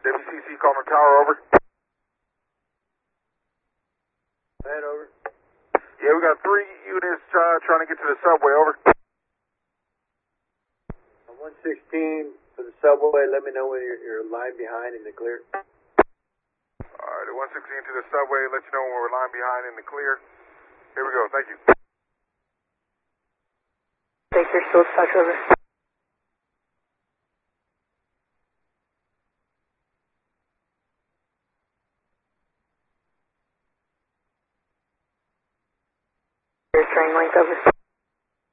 WCC Calmer Tower, over. Man, over. Yeah, we got 3 units trying to get to the subway, over. 116 for the subway. Let me know when you're lying behind in the clear. Alright, 116 to the subway. Let you know when we're lying behind in the clear. Here we go. Thank you. Take your still touch, over. Your train length, over.